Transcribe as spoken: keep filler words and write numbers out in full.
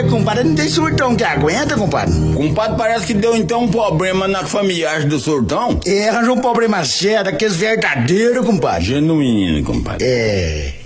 compadre, não tem surtão que aguenta, compadre. Compadre, parece que deu então um problema na familiar do surtão. É, arranjou um problema sério, daqueles verdadeiros, compadre. Genuíno, compadre. É...